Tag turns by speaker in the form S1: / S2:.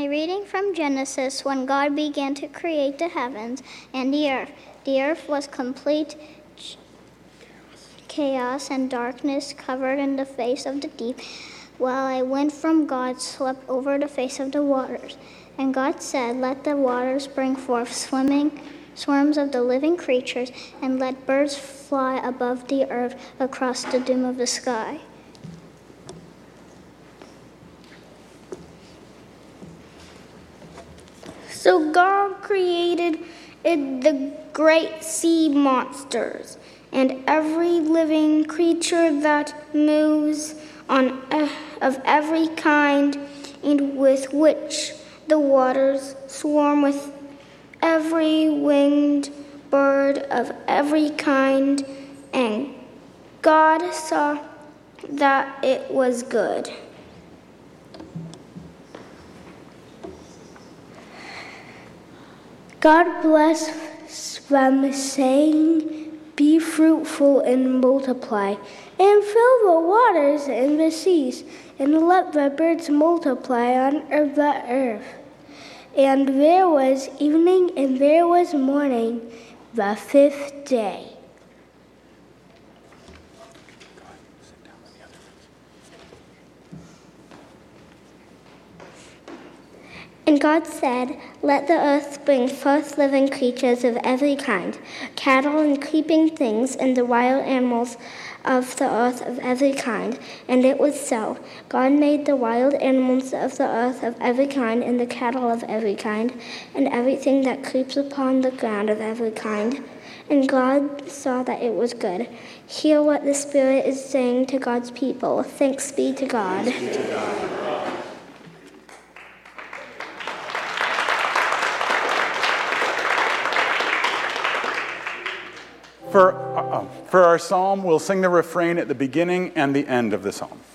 S1: My reading from Genesis. When God began to create the heavens and the earth was complete chaos and darkness covered in the face of the deep, while a wind from God swept over the face of the waters. And God said, "Let the waters bring forth swarms of the living creatures, and let birds fly above the earth across the dome of the sky."
S2: So God created the great sea monsters and every living creature that moves of every kind, and with which the waters swarm, with every winged bird of every kind. And God saw that it was good. God blessed them, saying, "Be fruitful and multiply, and fill the waters and the seas, and let the birds multiply on the earth." And there was evening and there was morning, the fifth day. And God said, "Let the earth bring forth living creatures of every kind, cattle and creeping things, and the wild animals of the earth of every kind." And it was so. God made the wild animals of the earth of every kind, and the cattle of every kind, and everything that creeps upon the ground of every kind. And God saw that it was good. Hear what the Spirit is saying to God's people. Thanks be to God.
S3: For our psalm, we'll sing the refrain at the beginning and the end of the psalm.